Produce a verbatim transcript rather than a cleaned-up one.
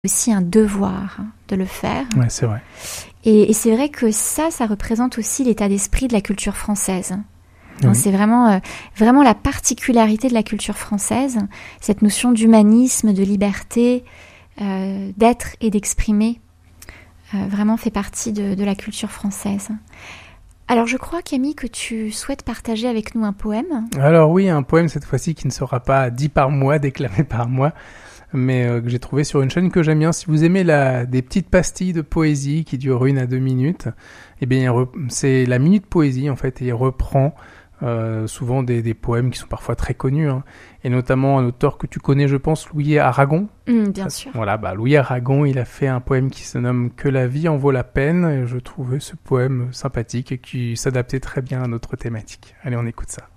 aussi un devoir hein, de le faire. Ouais, c'est vrai. Et, et c'est vrai que ça, ça représente aussi l'état d'esprit de la culture française. Oui. Hein, c'est vraiment, euh, vraiment la particularité de la culture française, cette notion d'humanisme, de liberté, euh, d'être et d'exprimer, euh, vraiment fait partie de, de la culture française. Alors je crois, Camille, que tu souhaites partager avec nous un poème. Alors oui, un poème cette fois-ci qui ne sera pas dit par moi, déclamé par moi, mais euh, que j'ai trouvé sur une chaîne que j'aime bien. Si vous aimez la, des petites pastilles de poésie qui durent une à deux minutes, eh bien, il re... c'est la Minute Poésie en fait, et il reprend euh, souvent des, des poèmes qui sont parfois très connus, hein, et notamment un auteur que tu connais, je pense, Louis Aragon. Mmh, bien Ça, sûr. Voilà, bah, Louis Aragon, il a fait un poème qui se nomme « Que la vie en vaut la peine », et je trouvais ce poème sympathique et qui s'adaptait très bien à notre thématique. Allez, on écoute ça.